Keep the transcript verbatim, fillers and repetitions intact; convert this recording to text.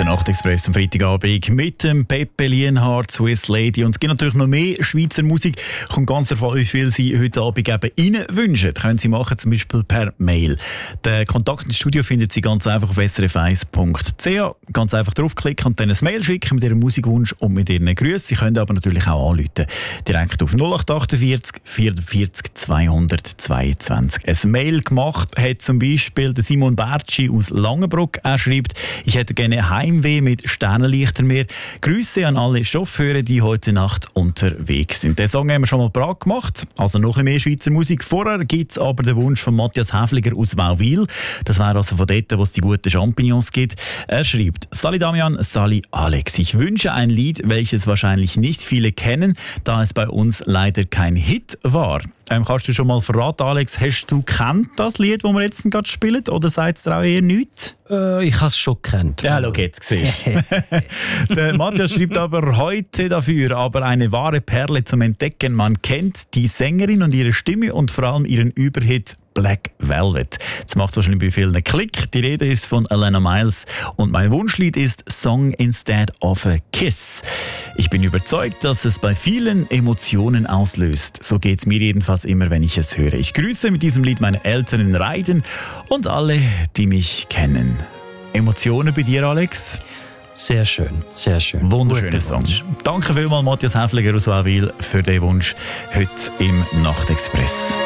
Der Nachtexpress am Freitagabend mit dem Pepe Lienhardt, Swiss Lady. Und es gibt natürlich noch mehr Schweizer Musik. Kommt ganz davon, wie viel Sie heute Abend eben Ihnen wünschen. Können Sie machen, zum Beispiel per Mail. Den Kontakt ins Studio finden Sie ganz einfach auf s r f eins punkt c h. Ganz einfach draufklicken und dann ein Mail schicken mit Ihrem Musikwunsch und mit Ihren Grüßen. Sie können aber natürlich auch anrufen. Direkt auf null acht achtundvierzig vierundvierzig zweihundertzweiundzwanzig. Ein Mail gemacht hat zum Beispiel der Simon Bertschi aus Langenbruck. Er schreibt, ich hätte gerne Heimweh mit Sternenlichter mehr. Grüße an alle Chauffeure, die heute Nacht unterwegs sind. Den Song haben wir schon mal parat gemacht, also noch ein bisschen mehr Schweizer Musik. Vorher gibt es aber den Wunsch von Matthias Häfliger aus Wauwil. Das wäre also von dort, wo es die guten Champignons gibt. Er schreibt, Sali Damian, Sali Alex. Ich wünsche ein Lied, welches wahrscheinlich nicht viele kennen, da es bei uns leider kein Hit war. Ähm, kannst du schon mal verraten, Alex, hast du kennt das Lied, das wir jetzt gerade spielen, oder sagt es dir auch eher nichts? Äh, ich habe es schon gekannt. Ja, schau jetzt, siehst du. Der Matthias schreibt aber heute dafür, aber eine wahre Perle zum Entdecken. Man kennt die Sängerin und ihre Stimme und vor allem ihren Überhit Black Velvet. Das macht wahrscheinlich bei vielen einen Klick. Die Rede ist von Alana Miles und mein Wunschlied ist Song Instead of a Kiss. Ich bin überzeugt, dass es bei vielen Emotionen auslöst. So geht es mir jedenfalls immer, wenn ich es höre. Ich grüße mit diesem Lied meine Eltern in Reiden und alle, die mich kennen. Emotionen bei dir, Alex? Sehr schön, sehr schön. Wunderschöner Song. Danke vielmals, Matthias Häfliger aus Wauwil, für den Wunsch heute im Nachtexpress.